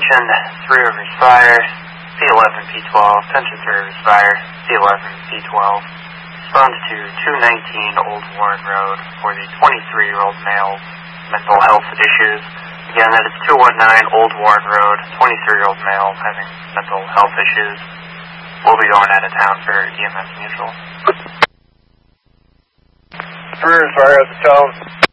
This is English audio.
Attention 3 Rivers Fire, C11 P12, attention 3 Rivers Fire, C11 P12. Respond to 219 Old Warren Road for the 23-year-old male mental health issues. Again, that is 219 Old Warren Road, 23-year-old male having mental health issues. We'll be going out of town for EMS Mutual. 3 Rivers Fire at the tone.